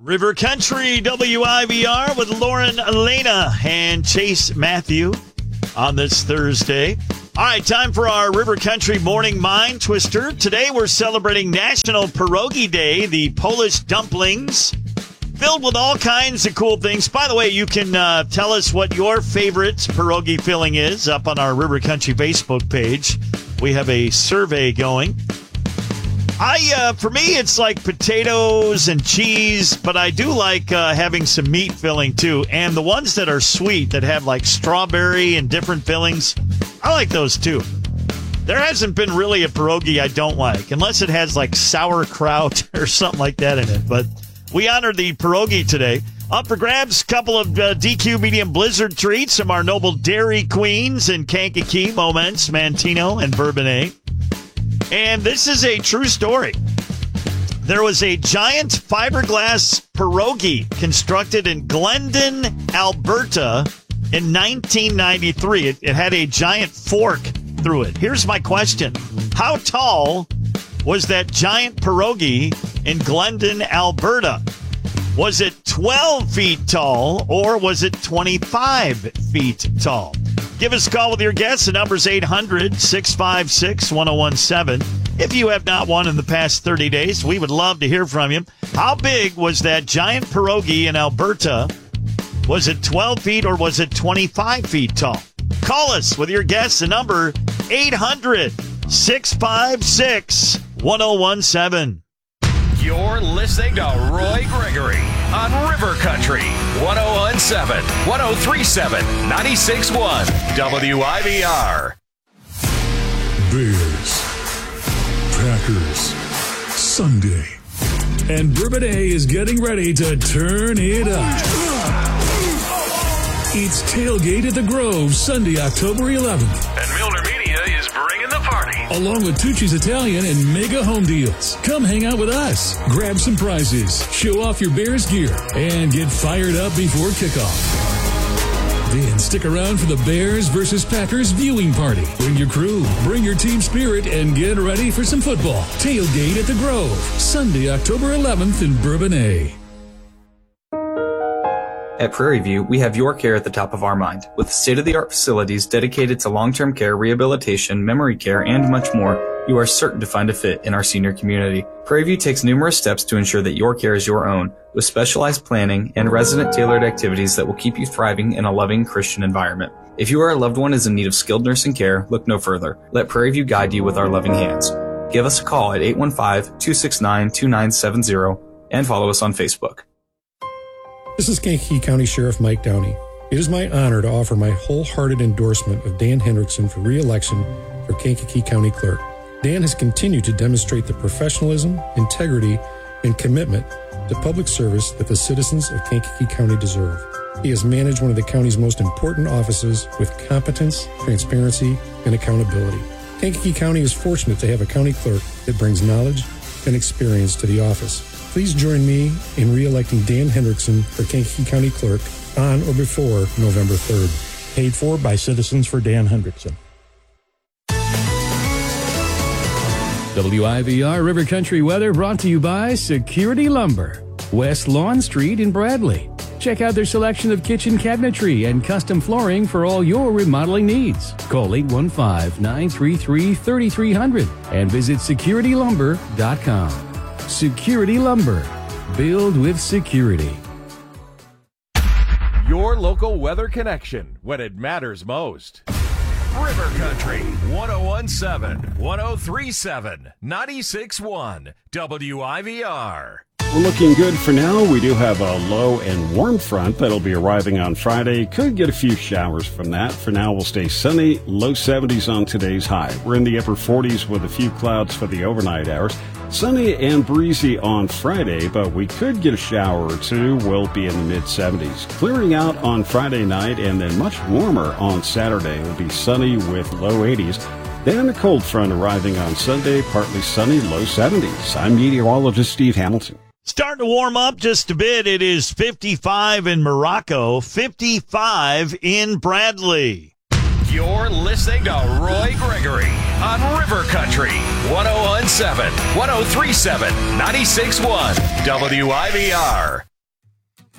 River Country WIVR with Lauren Elena and Chase Matthew on this Thursday. All right, time for our River Country Morning Mind Twister. Today we're celebrating National Pierogi Day, the Polish dumplings filled with all kinds of cool things. By the way, you can tell us what your favorite pierogi filling is up on our River Country Facebook page. We have a survey going. For me, it's like potatoes and cheese, but I do like having some meat filling too. And the ones that are sweet, that have like strawberry and different fillings, I like those too. There hasn't been really a pierogi I don't like, unless it has like sauerkraut or something like that in it. But we honor the pierogi today. Up for grabs, a couple of DQ Medium Blizzard treats from our noble Dairy Queens in Kankakee, Moments, Mantino, and Bourbonnais. And this is a true story. There was a giant fiberglass pierogi constructed in Glendon, Alberta in 1993. It had a giant fork through it. Here's my question. How tall was that giant pierogi in Glendon, Alberta? Was it 12 feet tall or was it 25 feet tall? Give us a call with your guess. The number's 800-656-1017. If you have not won in the past 30 days, we would love to hear from you. How big was that giant pierogi in Alberta? Was it 12 feet or was it 25 feet tall? Call us with your guess. The number 800-656-1017. You're listening to Roy Gregory on River Country 1017, 1037, 96.1 WIVR. Bears, Packers, Sunday. And Bourbonnais is getting ready to turn it up. It's Tailgate at the Grove, Sunday, October 11th. And Milner Media is bringing the party. Along with Tucci's Italian and Mega Home Deals. Come hang out with us, grab some prizes, show off your Bears gear, and get fired up before kickoff. Then stick around for the Bears versus Packers viewing party. Bring your crew, bring your team spirit, and get ready for some football. Tailgate at the Grove, Sunday, October 11th in Bourbonnais. At Prairie View, we have your care at the top of our mind. With state-of-the-art facilities dedicated to long-term care, rehabilitation, memory care, and much more, you are certain to find a fit in our senior community. Prairie View takes numerous steps to ensure that your care is your own, with specialized planning and resident-tailored activities that will keep you thriving in a loving Christian environment. If you or a loved one is in need of skilled nursing care, look no further. Let Prairie View guide you with our loving hands. Give us a call at 815-269-2970 and follow us on Facebook. This is Kankakee County Sheriff Mike Downey. It is my honor to offer my wholehearted endorsement of Dan Hendrickson for re-election for Kankakee County Clerk. Dan has continued to demonstrate the professionalism, integrity, and commitment to public service that the citizens of Kankakee County deserve. He has managed one of the county's most important offices with competence, transparency, and accountability. Kankakee County is fortunate to have a county clerk that brings knowledge and experience to the office. Please join me in re-electing Dan Hendrickson for Kankakee County Clerk on or before November 3rd. Paid for by Citizens for Dan Hendrickson. WIVR River Country weather brought to you by Security Lumber, West Lawn Street in Bradley. Check out their selection of kitchen cabinetry and custom flooring for all your remodeling needs. Call 815-933-3300 and visit securitylumber.com. Security Lumber. Build with security. Your local weather connection when it matters most. River Country 1017, 1037, 96.1 WIVR. We're looking good for now. We do have a low and warm front that'll be arriving on Friday. Could get a few showers from that. For now, we'll stay sunny, low 70s on today's high. We're in the upper 40s with a few clouds for the overnight hours. Sunny and breezy on Friday, but we could get a shower or two. We'll be in the mid-70s. Clearing out on Friday night and then much warmer on Saturday. It'll be sunny with low 80s. Then a cold front arriving on Sunday, partly sunny, low 70s. I'm meteorologist Steve Hamilton. Starting to warm up just a bit. It is 55 in Morocco, 55 in Bradley. You're listening to Roy Gregory on River Country 1017, 1037, 96.1 WIVR.